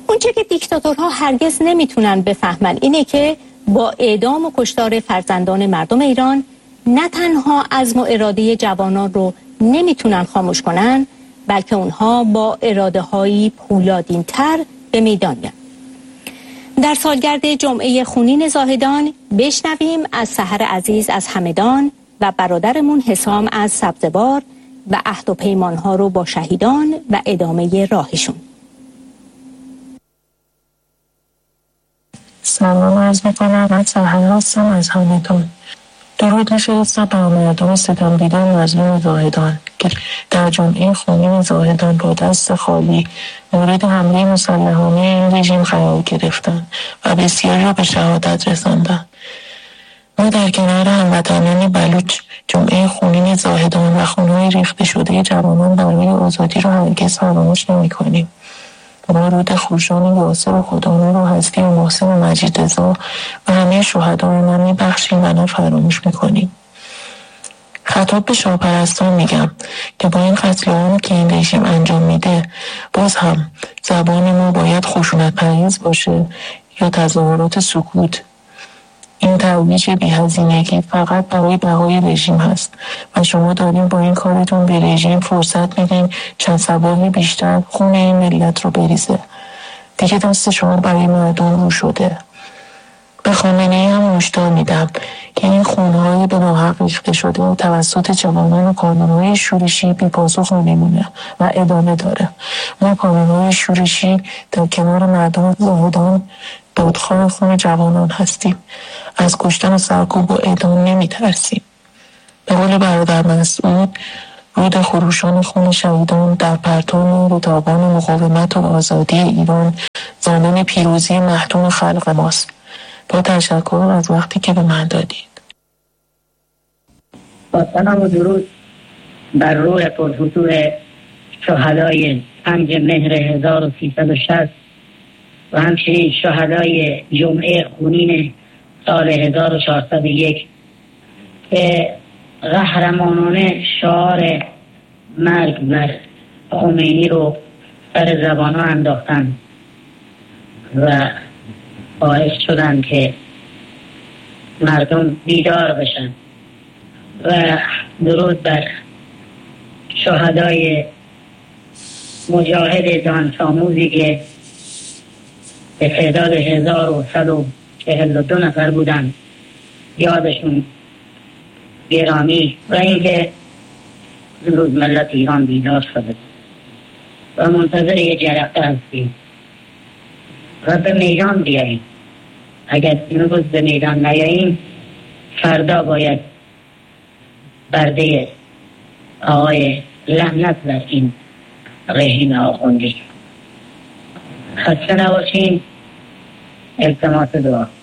اونچه که دیکتاتورها هرگز نمیتونن بفهمن اینه که با اعدام و کشتار فرزندان مردم ایران نه تنها عزم و اراده جوانان رو نمیتونن خاموش کنن، بلکه اونها با اراده هایی پولادین‌تر به میدان میان. در سالگرد جمعه خونین زاهدان بشنویم از سحر عزیز از همدان و برادرمون حسام از سبزوار و عهد و پیمانها رو با شهیدان و ادامه راهشون. سلام عرض میکنم. من سحر هستم از همدان. درود میفرستم به مردم ستم دیدن مظلوم زاهدان که در جمعه خونین زاهدان با دست خالی مورد حمله مسلحانه این رژیم قرار گرفتن و بسیاری را به شهادت رساندن. ما در کنار هموطنان بلوچ جمعه خونین زاهدان و خونهای ریخته شده جوانان برای آزادی را هرگز فراموش نمی‌کنیم. ما رود خروشان یاسر و خدانور و هستی و محسن مجیدرضا و همه شهدا را نمی‌بخشیم و نه فراموش می‌کنیم. خطاب به شاهپرستان میگم که با این قتل عامی که این رژیم انجام میده باز هم زبان ما باید خشونت پرهیز باشه یا تظاهرات سکوت. این ترویج بی‌هزینگی فقط برای بقای رژیم هست و شما دارین با این کارتون به رژیم فرصت میدین چند سباهی بیشتر خون این ملت رو بریزه. دیگه دست شما برای مردم رو شده. به خامنه‌ای هم هشدار میدم که این خونهای به ناحق ریخته شده توسط جوانان و کانونهای شورشی بی‌پاسخ نمیمونه و ادامه داره. ما کانونهای شورشی در کنار مردم زاهدان دادخواه خون جوانان هستیم. از کشتن و سرکوب و اعدام نمیترسیم. به قول برادر مسعود، رود خروشان خون شهیدان در پرتو رودابان مقاومت و آزادی ایران ضامن پیروزی محتوم خلق ماست. با تشکر از وقتی که به من دادید. با سلام و درود بر روح پرفتوح شهدای 5 مهر 1360 و همچنین شهدای جمعه خونین سال 1401 که قهرمانانه شعار مرگ بر خمینی رو سر زبان‌ها انداختن و باعث شدن که مردم بیدار بشن. و درود بر شهدای مجاهد دانش‌آموزی که به تعداد 1142 نفر بودن، یادشون گرامی و اینکه امروز ملت ایران بیدار شده و منتظر یه جرقه هستیم و به میدان بیاییم. اگر امروز به میدان نیاییم فردا باید برده آقای لعنت بر این رژیم آخوندی. خسته نباشین. التماس دعا.